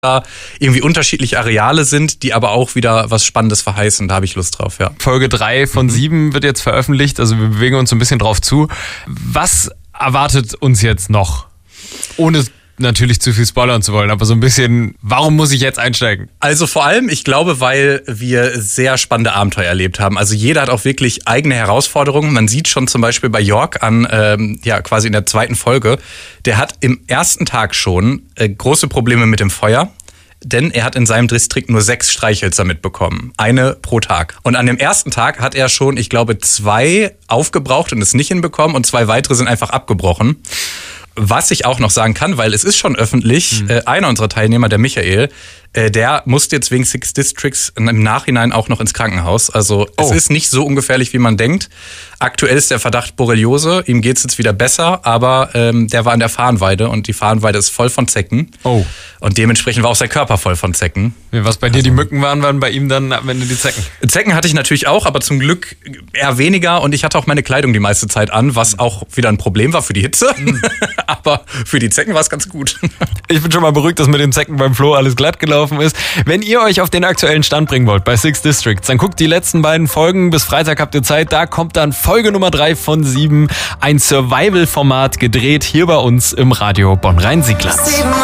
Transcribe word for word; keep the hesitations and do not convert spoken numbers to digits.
da irgendwie unterschiedliche Areale sind, die aber auch wieder was Spannendes verheißen. Da habe ich Lust drauf, ja. Folge drei von sieben wird jetzt veröffentlicht, also wir bewegen uns so ein bisschen drauf zu. Was erwartet uns jetzt noch? Ohne natürlich zu viel spoilern zu wollen, aber so ein bisschen, warum muss ich jetzt einsteigen? Also vor allem, ich glaube, weil wir sehr spannende Abenteuer erlebt haben. Also jeder hat auch wirklich eigene Herausforderungen. Man sieht schon zum Beispiel bei York an, ähm, ja quasi in der zweiten Folge, der hat im ersten Tag schon äh, große Probleme mit dem Feuer. Denn er hat in seinem Distrikt nur sechs Streichhölzer mitbekommen. Eine pro Tag. Und an dem ersten Tag hat er schon, ich glaube, zwei aufgebraucht und es nicht hinbekommen und zwei weitere sind einfach abgebrochen. Was ich auch noch sagen kann, weil es ist schon öffentlich, mhm. äh, einer unserer Teilnehmer, der Michael, äh, der musste jetzt wegen Six Districts im Nachhinein auch noch ins Krankenhaus. Also oh. es ist nicht so ungefährlich, wie man denkt. Aktuell ist der Verdacht Borreliose, ihm geht's jetzt wieder besser, aber ähm, der war an der Farnweide und die Farnweide ist voll von Zecken. Oh. Und dementsprechend war auch sein Körper voll von Zecken. Was bei dir also, die Mücken waren, waren bei ihm dann am Ende die Zecken? Zecken hatte ich natürlich auch, aber zum Glück eher weniger und ich hatte auch meine Kleidung die meiste Zeit an, was auch wieder ein Problem war für die Hitze. Mhm. Aber für die Zecken war es ganz gut. Ich bin schon mal beruhigt, dass mit den Zecken beim Flo alles glatt gelaufen ist. Wenn ihr euch auf den aktuellen Stand bringen wollt bei Six Districts, dann guckt die letzten beiden Folgen. Bis Freitag habt ihr Zeit. Da kommt dann Folge Nummer drei von sieben. Ein Survival-Format gedreht hier bei uns im Radio Bonn-Rhein-Siegland.